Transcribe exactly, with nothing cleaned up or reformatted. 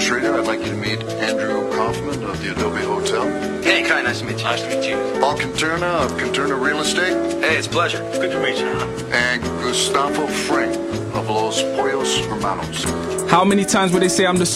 Schrader. I'd like you to meet Andrew Kaufman of the Adobe Hotel. Hey, Kai, nice to meet you. Nice to meet you. Paul Canturna of Canturna Real Estate. Hey, it's a pleasure. Good to meet you. And Gustavo Fring of Los Pollos Hermanos. How many times would they say I'm the